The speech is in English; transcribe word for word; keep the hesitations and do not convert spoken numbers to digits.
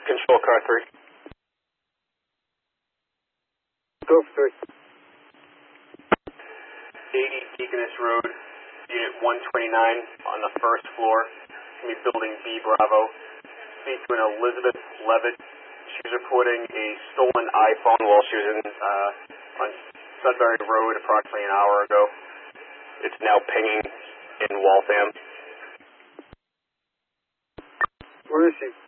Control car three. Go for three. eighty Deaconess Road, Unit one twenty-nine on the first floor. It's going to be building B Bravo. Speak to an Elizabeth Levitt. She was reporting a stolen iPhone while she was in, uh, on Sudbury Road approximately an hour ago. It's now pinging in Waltham. Where is she?